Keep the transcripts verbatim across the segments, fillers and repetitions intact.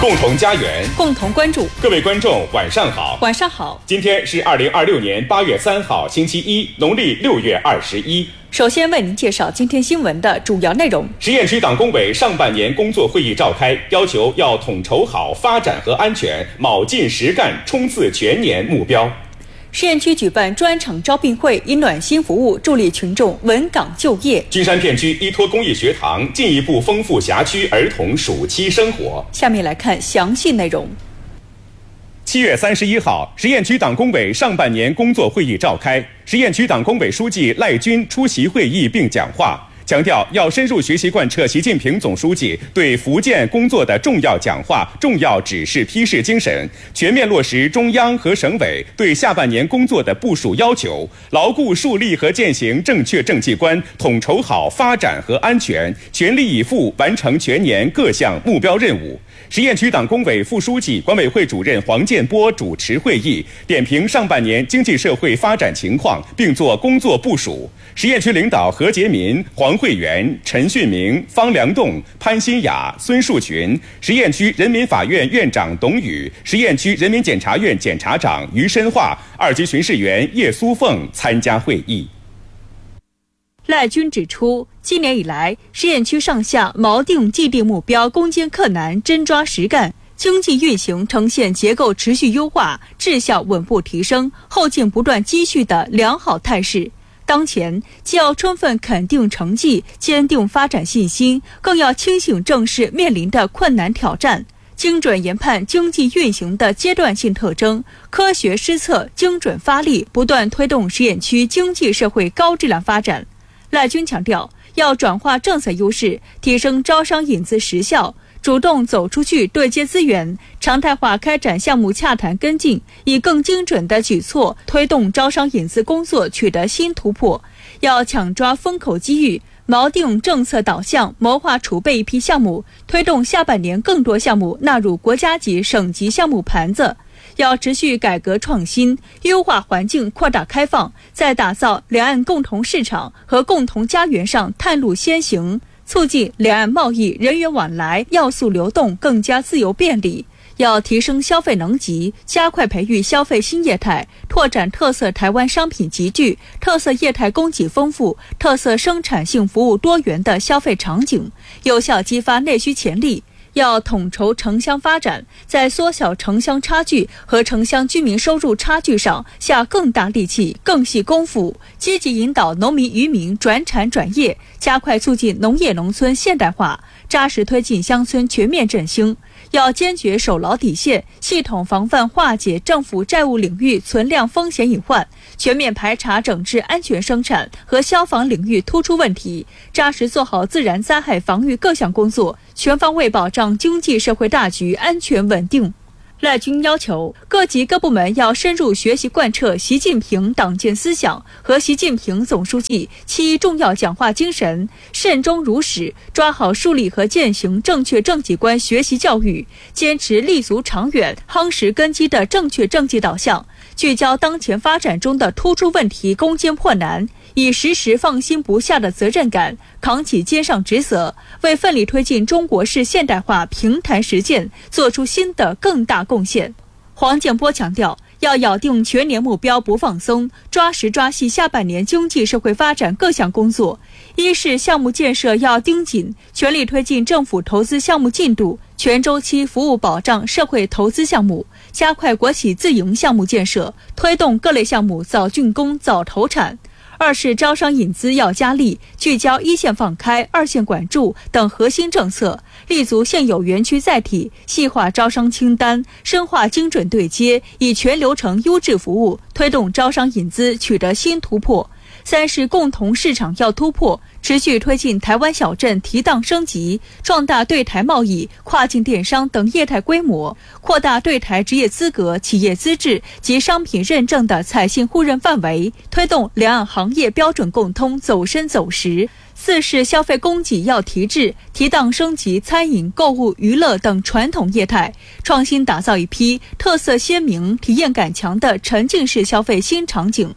共同家园， 共同关注。 各位观众，晚上好。 晚上好。 今天是二零二六年八月三号，星期一，农历六月二十一。 首先为您介绍今天新闻的主要内容。 十堰区党工委上半年工作会议召开，要求要统筹好发展和安全，卯劲实干，冲刺全年目标。 十堰区举办专场招聘会，以暖心服务助力群众稳岗就业。 君山片区依托公益学堂，进一步丰富辖区儿童暑期生活。 下面来看详细内容。 七月三十一号，十堰区党工委上半年工作会议召开，十堰区党工委书记赖军出席会议并讲话，强调要深入学习贯彻习近平总书记对福建工作的重要讲话、重要指示批示精神，全面落实中央和省委对下半年工作的部署要求，牢固树立和践行正确政绩观，统筹好发展和安全，全力以赴完成全年各项目标任务。十堰区党工委副书记、管委会主任黄建波主持会议，点评上半年经济社会发展情况，并作工作部署。十堰区领导何杰民、黄慧元、陈训明、方良栋、潘新雅、孙树群，十堰区人民法院院长董宇，十堰区人民检察院检察长于申化，二级巡视员叶苏凤参加会议。 赖军指出，今年以来，十堰区上下锚定既定目标，攻坚克难，真抓实干，经济运行呈现结构持续优化、质效稳步提升、后劲不断积蓄的良好态势。当前，既要充分肯定成绩，坚定发展信心，更要清醒正视面临的困难挑战，精准研判经济运行的阶段性特征，科学施策，精准发力，不断推动十堰区经济社会高质量发展。赖军强调，要转化政策优势，提升招商引资实效，主动走出去对接资源，常态化开展项目洽谈跟进，以更精准的举措推动招商引资工作取得新突破。要抢抓风口机遇，锚定政策导向，谋划储备一批项目，推动下半年更多项目纳入国家级、省级项目盘子。要持续改革创新，优化环境，扩大开放，在打造两岸共同市场和共同家园上探路先行，促进两岸贸易人员往来要素流动更加自由便利。要提升消费能级，加快培育消费新业态，拓展特色台湾商品集聚、特色业态供给丰富、特色生产性服务多元的消费场景，有效激发内需潜力。要统筹城乡发展，在缩小城乡差距和城乡居民收入差距上下更大力气、更细功夫，积极引导农民渔民转产转业，加快促进农业农村现代化，扎实推进乡村全面振兴。要坚决守牢底线，系统防范化解政府债务领域存量风险隐患，全面排查整治安全生产和消防领域突出问题，扎实做好自然灾害防御各项工作，全方位保障经济社会大局安全稳定。赖军要求各级各部门要深入学习贯彻习近平党建思想和习近平总书记七一重要讲话精神，慎终如始，抓好树立和践行正确政绩观学习教育，坚持立足长远、夯实根基的正确政绩导向，聚焦当前发展中的突出问题，攻坚破难，以时时放心不下的责任感，扛起肩上职责，为奋力推进中国式现代化平台实践做出新的更大贡献。黄建波强调，要咬定全年目标不放松，抓实抓细下半年经济社会发展各项工作。一是项目建设要盯紧，全力推进政府投资项目进度，全周期服务保障社会投资项目，加快国企自营项目建设，推动各类项目早竣工、早投产。二是招商引资要加力，聚焦一线放开、二线管住等核心政策，立足现有园区载体，细化招商清单，深化精准对接，以全流程优质服务推动招商引资取得新突破。三是共同市场要突破，持续推进台湾小镇提档升级，壮大对台贸易、跨境电商等业态规模，扩大对台职业资格、企业资质及商品认证的采信互认范围，推动两岸行业标准共通走深走实。四是消费供给要提质，提档升级餐饮、购物、娱乐等传统业态，创新打造一批特色鲜明、体验感强的沉浸式消费新场景。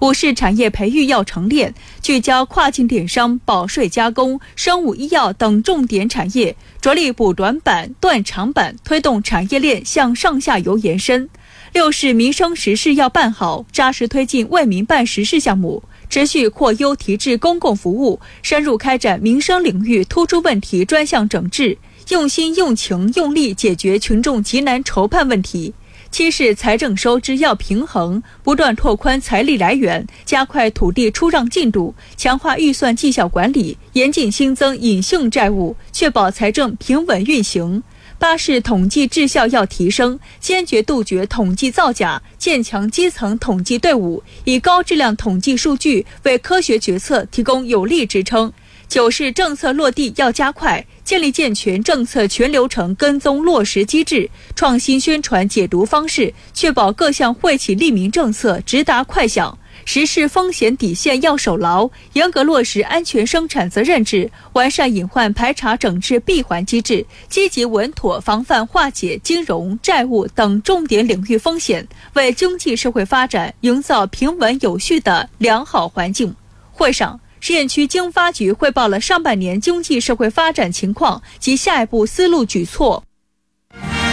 五是产业培育要成链，聚焦跨境电商、保税加工、生物医药等重点产业，着力补短板、断长板，推动产业链向上下游延伸。六是民生实事要办好，扎实推进为民办实事项目，持续扩优提质公共服务，深入开展民生领域突出问题专项整治，用心用情用力解决群众急难愁盼问题。七是财政收支要平衡，不断拓宽财力来源，加快土地出让进度，强化预算绩效管理，严禁新增隐性债务，确保财政平稳运行。八是统计质效要提升，坚决杜绝统计造假，建强基层统计队伍，以高质量统计数据为科学决策提供有力支撑。九是政策落地要加快，建立健全政策全流程跟踪落实机制，创新宣传解读方式，确保各项惠企利民政策直达快响。实施风险底线要守牢，严格落实安全生产责任制，完善隐患排查整治闭环机制，积极稳妥防范化解金融、债务等重点领域风险，为经济社会发展营造平稳有序的良好环境。会上，十堰区经发局汇报了上半年经济社会发展情况及下一步思路举措。